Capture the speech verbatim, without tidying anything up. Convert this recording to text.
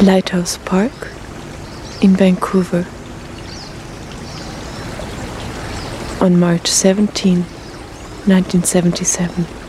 Lighthouse Park in Vancouver on March seventeenth, nineteen seventy-seven.